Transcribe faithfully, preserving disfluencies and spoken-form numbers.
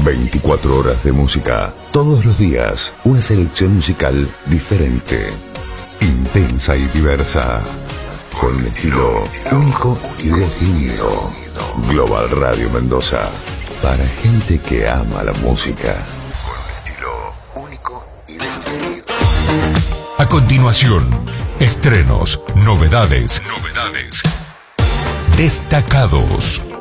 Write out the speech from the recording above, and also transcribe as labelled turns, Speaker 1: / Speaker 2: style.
Speaker 1: veinticuatro horas de música, todos los días, una selección musical diferente, intensa y diversa, con un estilo único y definido. Global Radio Mendoza, para gente que ama la música, con un estilo único y definido.
Speaker 2: A continuación, estrenos, novedades, novedades, destacados.